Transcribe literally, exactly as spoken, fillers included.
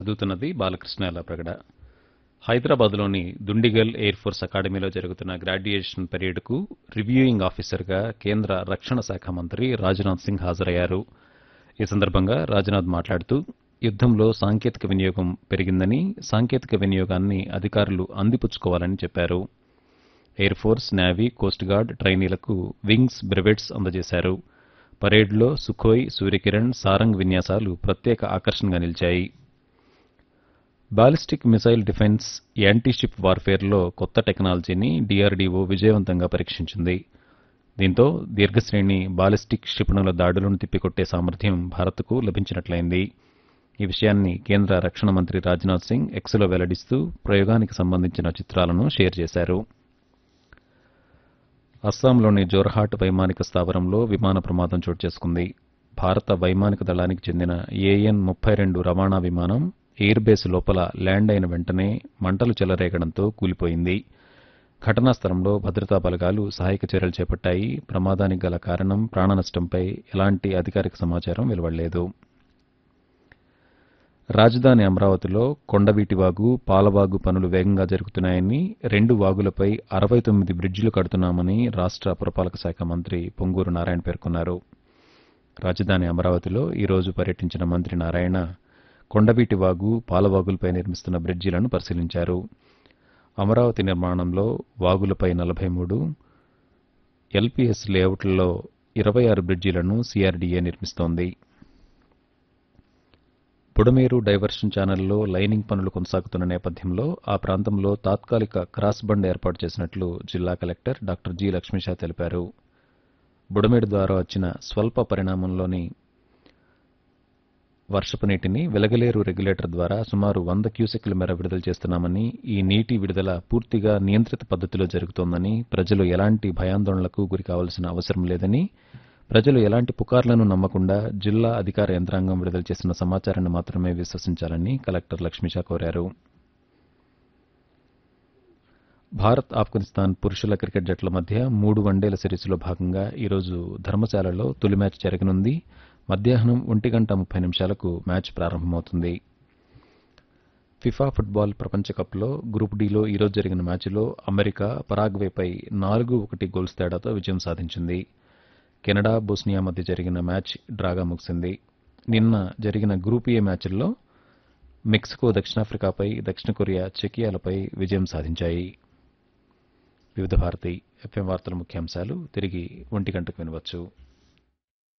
చదువుతున్నది బాలకృష్ణ ఎల్లప్రగడ. హైదరాబాద్లోని Dundigal air force అకాడమీలో జరుగుతున్న గ్రాడ్యుయేషన్ పరేడ్కు రివ్యూయింగ్ ఆఫీసర్గా కేంద్ర రక్షణ శాఖ మంత్రి రాజ్నాథ్ సింగ్ హాజరయ్యారు. ఈ సందర్భంగా రాజ్నాథ్ మాట్లాడుతూ యుద్ధంలో సాంకేతిక వినియోగం పెరిగిందని, సాంకేతిక వినియోగాన్ని అధికారులు అందిపుచ్చుకోవాలని చెప్పారు. Air force, navy, coast guard ట్రైనీలకు wings, బ్రెవెట్స్ అందజేశారు. పరేడ్లో సుఖోయ్, సూర్యకిరణ్, సారంగ్ విన్యాసాలు ప్రత్యేక ఆకర్షణగా నిలిచాయి. బాలిస్టిక్ మిసైల్ డిఫెన్స్, యాంటీషిప్ వార్ఫేర్లో కొత్త టెక్నాలజీని డీఆర్డీఓ విజయవంతంగా పరీక్షించింది. దీంతో దీర్ఘశ్రేణి బాలిస్టిక్ క్షిపణుల దాడులను తిప్పికొట్టే సామర్థ్యం భారత్కు లభించినట్లయింది. ఈ విషయాన్ని కేంద్ర రక్షణ మంత్రి రాజ్నాథ్ సింగ్ ఎక్స్లో వెల్లడిస్తూ ప్రయోగానికి సంబంధించిన చిత్రాలను షేర్ చేశారు. అస్సాంలోని జోర్హాట్ వైమానిక స్థావరంలో విమాన ప్రమాదం చోటు చేసుకుంది. భారత వైమానిక దళానికి చెందిన ఏఎన్ ముప్పై రెండు రవాణా విమానం ఎయిర్ బేస్ లోపల ల్యాండ్ అయిన వెంటనే మంటలు చెలరేగడంతో కూలిపోయింది. ఘటనా స్థలంలో భద్రతా బలగాలు సహాయక చర్యలు చేపట్టాయి. ప్రమాదానికి గల కారణం, ప్రాణనష్టంపై ఎలాంటి అధికారిక సమాచారం వెలువడలేదు. రాజధాని అమరావతిలో కొండవీటి వాగు, పాలవాగు పనులు వేగంగా జరుగుతున్నాయని, రెండు వాగులపై అరవై తొమ్మిది బ్రిడ్జిలు కడుతున్నామని రాష్ట్ర పురపాలక శాఖ మంత్రి పొంగూరు నారాయణ పేర్కొన్నారు. రాజధాని అమరావతిలో ఈరోజు పర్యటించిన మంత్రి నారాయణ కొండవీటి వాగు, పాలవాగులపై నిర్మిస్తున్న బ్రిడ్జిలను పరిశీలించారు. అమరావతి నిర్మాణంలో వాగులపై నలభై మూడు, ఎల్పీఎస్ లేఅవుట్లలో ఇరవై ఆరు బ్రిడ్జిలను సీఆర్డీఏ నిర్మిస్తోంది. బుడమేరు డైవర్షన్ ఛానల్లో లైనింగ్ పనులు కొనసాగుతున్న నేపథ్యంలో ఆ ప్రాంతంలో తాత్కాలిక క్రాస్ బండ్ ఏర్పాటు చేసినట్లు జిల్లా కలెక్టర్ డాక్టర్ జి లక్ష్మీషా తెలిపారు. బుడమేడు ద్వారా వచ్చిన స్వల్ప పరిమాణంలోని వర్షపు నీటిని వెలగలేరు రెగ్యులేటర్ ద్వారా సుమారు వంద క్యూసెక్ల మేర విడుదల చేస్తున్నామని, ఈ నీటి విడుదల పూర్తిగా నియంత్రిత పద్ధతిలో జరుగుతోందని, ప్రజలు ఎలాంటి భయాందోళనలకు గురి కావాల్సిన అవసరం లేదని, ప్రజలు ఎలాంటి పుకార్లను నమ్మకుండా జిల్లా అధికార యంత్రాంగం విడుదల చేసిన సమాచారాన్ని మాత్రమే విశ్వసించాలని కలెక్టర్ లక్ష్మీషా కోరారు. భారత్, ఆఫ్ఘనిస్తాన్ పురుషుల క్రికెట్ జట్ల మధ్య మూడు వన్డేల సిరీస్లో భాగంగా ఈరోజు ధర్మశాలలో తొలి మ్యాచ్ జరగనుంది. మధ్యాహ్నం ఒంటి గంట ముప్పై నిమిషాలకు మ్యాచ్ ప్రారంభమవుతుంది. ఫిఫా ఫుట్బాల్ ప్రపంచ కప్లో గ్రూప్ డీలో ఈరోజు జరిగిన మ్యాచ్లో అమెరికా పరాగ్వేపై నాలుగు ఒకటి గోల్స్ తేడాతో విజయం సాధించింది. కెనడా, బోస్నియా మధ్య జరిగిన మ్యాచ్ డ్రాగా ముగిసింది. నిన్న జరిగిన గ్రూప్ ఏ మ్యాచ్ల్లో మెక్సికో దక్షిణాఫ్రికాపై, దక్షిణ కొరియా చెకియాలపై విజయం సాధించాయి. వివిధ భారతి ఎఫ్ఎం వార్తల ముఖ్యాంశాలు తిరిగి ఒంటి గంటకు వినవచ్చు.